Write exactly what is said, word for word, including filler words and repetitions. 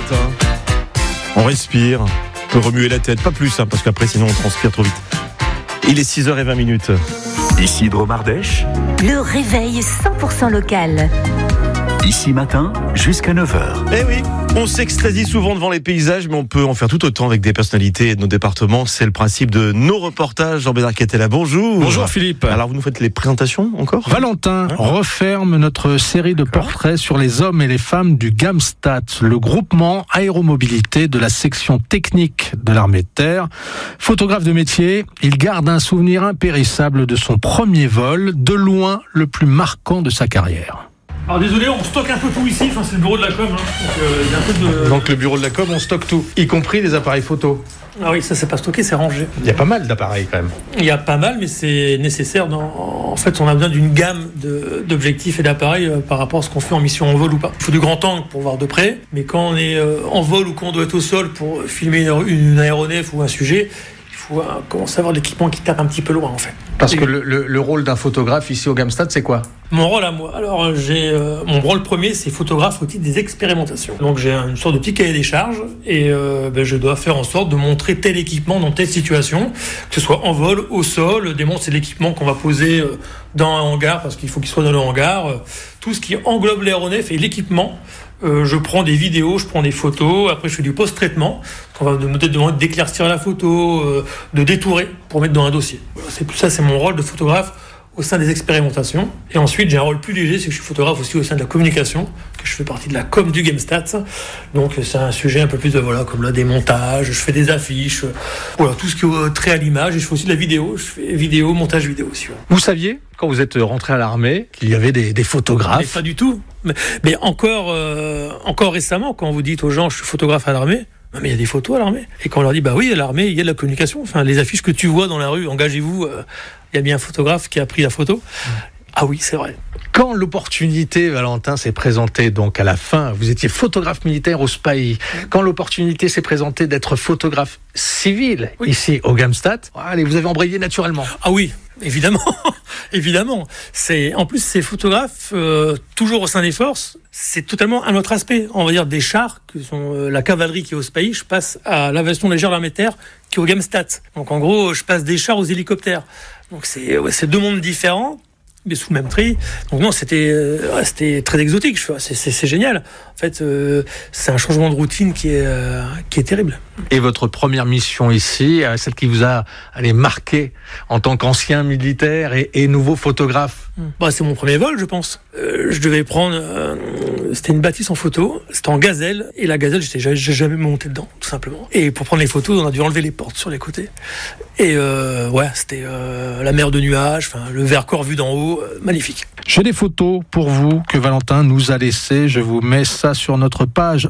matin. On respire, on peut remuer la tête, pas plus, hein, parce qu'après sinon on transpire trop vite. Il est six heures vingt minutes. Ici Dromardèche. Le réveil cent pour cent local. Ici matin, jusqu'à neuf heures. Eh oui, on s'extasie souvent devant les paysages, mais on peut en faire tout autant avec des personnalités de nos départements. C'est le principe de nos reportages. Jean-Bédard Quettet, bonjour. Bonjour Philippe. Alors vous nous faites les présentations encore ? Valentin hein referme notre série de portraits sur les hommes et les femmes du GAMSTAT, le groupement aéromobilité de la section technique de l'armée de terre. Photographe de métier, il garde un souvenir impérissable de son premier vol, de loin le plus marquant de sa carrière. Alors désolé, on stocke un peu tout ici, enfin, c'est le bureau de la com, hein. donc euh, il y a un peu de... Donc le bureau de la com, on stocke tout, y compris les appareils photo. Ah oui, ça c'est pas stocké, c'est rangé. Il y a pas mal d'appareils quand même. Il y a pas mal, mais c'est nécessaire. Dans... En fait, on a besoin d'une gamme de, d'objectifs et d'appareils euh, par rapport à ce qu'on fait en mission en vol ou pas. Il faut du grand angle pour voir de près, mais quand on est euh, en vol ou qu'on doit être au sol pour filmer une, une aéronef ou un sujet, il faut euh, commencer à avoir de l'équipement qui tape un petit peu loin en fait. Parce que le, le, le rôle d'un photographe ici au GAMSTAT, c'est quoi ? Mon rôle à moi, alors j'ai euh, mon rôle premier, c'est photographe au titre des expérimentations. Donc j'ai une sorte de petit cahier des charges et euh, ben, je dois faire en sorte de montrer tel équipement dans telle situation, que ce soit en vol, au sol, démontrer c'est l'équipement qu'on va poser euh, dans un hangar parce qu'il faut qu'il soit dans le hangar, euh, tout ce qui englobe l'aéronef et l'équipement. Euh, je prends des vidéos, je prends des photos, après je fais du post-traitement, on va peut-être demander d'éclaircir la photo, euh, de détourer pour mettre dans un dossier. Voilà, c'est, ça c'est mon rôle de photographe au sein des expérimentations. Et ensuite, j'ai un rôle plus léger, c'est que je suis photographe aussi au sein de la communication, que je fais partie de la com du GAMSTAT. Donc, c'est un sujet un peu plus de, voilà, comme là, des montages, je fais des affiches, voilà, tout ce qui est trait à l'image, et je fais aussi de la vidéo, je fais vidéo, montage vidéo aussi. Voilà. Vous saviez, quand vous êtes rentré à l'armée, qu'il y avait des, des photographes ? Mais pas du tout. Mais, mais encore, euh, encore récemment, quand vous dites aux gens, je suis photographe à l'armée, mais il y a des photos à l'armée. Et quand on leur dit, bah oui, à l'armée, il y a de la communication. Enfin, les affiches que tu vois dans la rue, engagez-vous, euh, il y a bien un photographe qui a pris la photo. Mmh. Ah oui, c'est vrai. Quand l'opportunité, Valentin, s'est présentée, donc à la fin, vous étiez photographe militaire au S P A I. Mmh. Quand l'opportunité s'est présentée d'être photographe civil, oui, ici au GAMSTAT, allez, vous avez embrayé naturellement. Ah oui, évidemment. Évidemment. C'est, en plus, ces photographes, euh, toujours au sein des forces, c'est totalement un autre aspect. On va dire des chars, que sont euh, la cavalerie qui est au S P A I, je passe à l'aviation légère de l'armée de terre qui est au GAMSTAT. Donc en gros, je passe des chars aux hélicoptères. Donc c'est, ouais, c'est deux mondes différents, mais sous le même tri. Donc non, c'était, euh, c'était très exotique. Je fais, c'est, c'est, c'est génial. En fait, euh, c'est un changement de routine qui est, euh, qui est terrible. Et votre première mission ici, celle qui vous a allez, marqué en tant qu'ancien militaire et, et nouveau photographe ? Bah, c'est mon premier vol, je pense. Euh, je devais prendre... Euh, c'était une bâtisse en photo, c'était en gazelle, et la gazelle, j'étais jamais, jamais monté dedans, tout simplement. Et pour prendre les photos, on a dû enlever les portes sur les côtés. Et euh, ouais, c'était euh, la mer de nuages, le Vercors vu d'en haut, euh, magnifique. J'ai des photos pour vous que Valentin nous a laissées. Je vous mets ça sur notre page